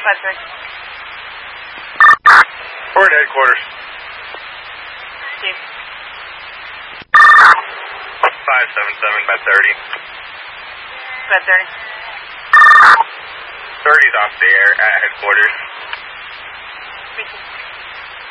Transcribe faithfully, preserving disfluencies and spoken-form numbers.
five three. Report to headquarters. Steve. five seven seven by thirty. five thirty. thirty's off the air at headquarters. three two.